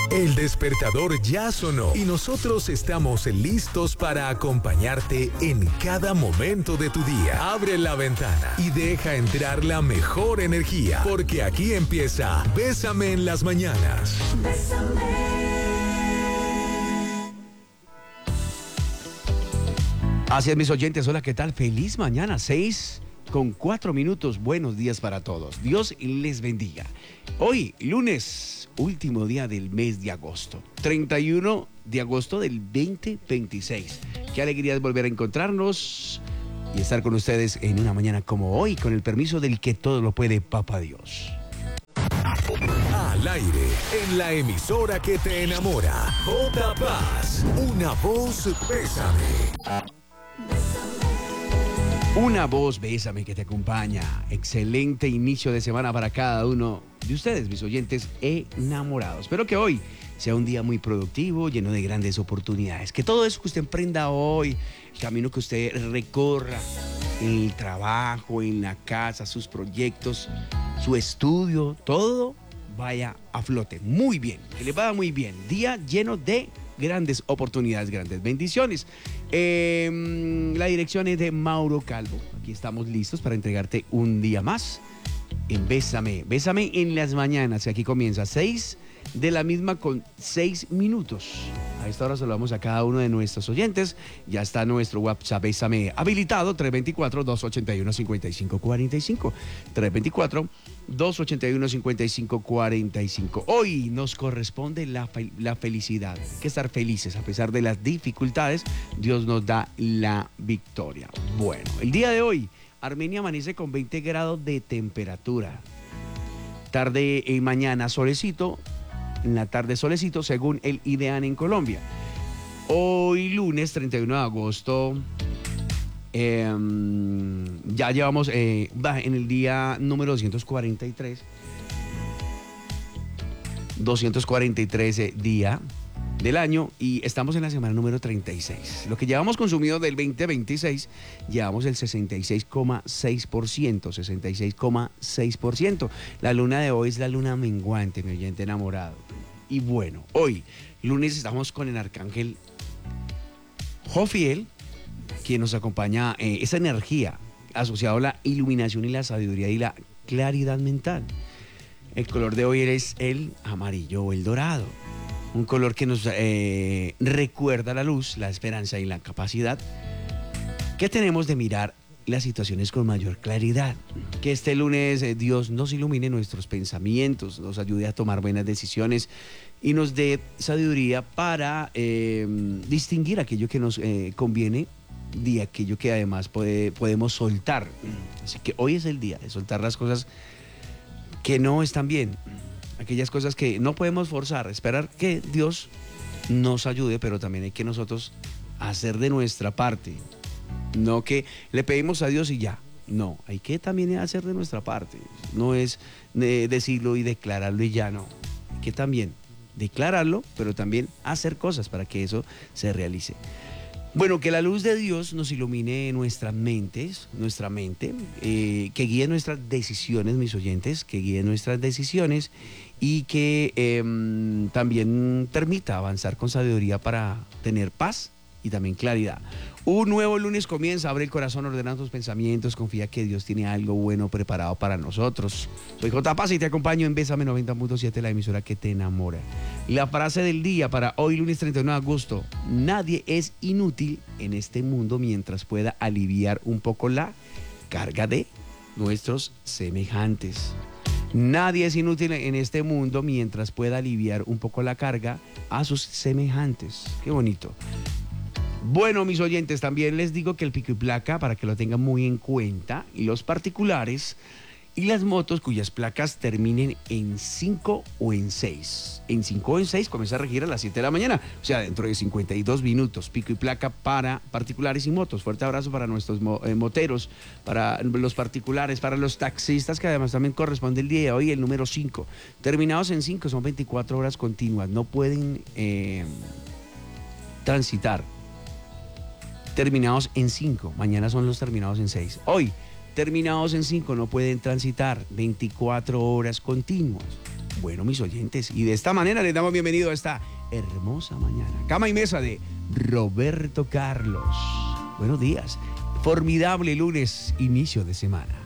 El despertador ya sonó y nosotros estamos listos para acompañarte en cada momento de tu día. Abre la ventana y deja entrar la mejor energía, porque aquí empieza Bésame en las mañanas. Así es, mis oyentes, hola, ¿qué tal? Feliz mañana, 6:04. Buenos días para todos. Dios les bendiga. Hoy, lunes, último día del mes de agosto, 31 de agosto del 2026. Qué alegría es volver a encontrarnos y estar con ustedes en una mañana como hoy, con el permiso del que todo lo puede, Papá Dios. Al aire, en la emisora que te enamora, J Paz, una voz Bésame. Una voz, bésame, que te acompaña. Excelente inicio de semana para cada uno de ustedes, mis oyentes enamorados. Espero que hoy sea un día muy productivo, lleno de grandes oportunidades. Que todo eso que usted emprenda hoy, el camino que usted recorra, en el trabajo, en la casa, sus proyectos, su estudio, todo vaya a flote. Muy bien, que le vaya muy bien. Día lleno de grandes oportunidades, grandes bendiciones. La dirección es de Mauro Calvo. Aquí estamos listos para entregarte un día más en Bésame. Bésame en las mañanas, que aquí comienza 6 de la misma con 6 minutos. A esta hora saludamos a cada uno de nuestros oyentes. Ya está nuestro WhatsApp Bésame habilitado, 324-281-5545. 324-281-5545. Hoy nos corresponde la felicidad. Hay que estar felices a pesar de las dificultades. Dios nos da la victoria. Bueno, el día de hoy, Armenia amanece con 20 grados de temperatura. Tarde y mañana solecito. En la tarde solecito, según el IDEAN en Colombia. Hoy lunes 31 de agosto, ya llevamos en el día número 243 día del año, y estamos en la semana número 36. Lo que llevamos consumido del 2026, llevamos el 66,6%. La luna de hoy es la luna menguante, mi oyente enamorado. Y bueno, hoy, lunes, estamos con el arcángel Jofiel, quien nos acompaña, esa energía asociada a la iluminación y la sabiduría y la claridad mental. El color de hoy es el amarillo o el dorado. Un color que nos recuerda la luz, la esperanza y la capacidad que tenemos de mirar las situaciones con mayor claridad. Que este lunes Dios nos ilumine nuestros pensamientos, nos ayude a tomar buenas decisiones y nos dé sabiduría para distinguir aquello que nos conviene de aquello que además podemos soltar. Así que hoy es el día de soltar las cosas que no están bien, aquellas cosas que no podemos forzar, esperar que Dios nos ayude, pero también hay que nosotros hacer de nuestra parte. No que le pedimos a Dios y ya. No, hay que también hacer de nuestra parte. No es decirlo y declararlo y ya, no. Hay que también declararlo, pero también hacer cosas para que eso se realice. Bueno, que la luz de Dios nos ilumine nuestra mente, que guíe nuestras decisiones, mis oyentes, que guíe nuestras decisiones y que también permita avanzar con sabiduría para tener paz y también claridad. Un nuevo lunes comienza, abre el corazón, ordena tus pensamientos, confía que Dios tiene algo bueno preparado para nosotros. Soy J Paz y te acompaño en Bésame 90.7, la emisora que te enamora. La frase del día para hoy, lunes 31 de agosto: nadie es inútil en este mundo mientras pueda aliviar un poco la carga de nuestros semejantes. Nadie es inútil en este mundo mientras pueda aliviar un poco la carga a sus semejantes. Qué bonito. Bueno, mis oyentes, también les digo que el pico y placa, para que lo tengan muy en cuenta, y los particulares y las motos cuyas placas terminen en 5 o en 6. En 5 o en 6 comienza a regir a las 7 de la mañana, o sea, dentro de 52 minutos. Pico y placa para particulares y motos. Fuerte abrazo para nuestros moteros, para los particulares, para los taxistas, que además también corresponde el día de hoy, el número 5. Terminados en 5, son 24 horas continuas. No pueden transitar. Terminados en 5, mañana son los terminados en 6. Hoy, terminados en 5, no pueden transitar 24 horas continuas. Bueno, mis oyentes, y de esta manera les damos bienvenido a esta hermosa mañana. Cama y mesa de Roberto Carlos. Buenos días. Formidable lunes, inicio de semana.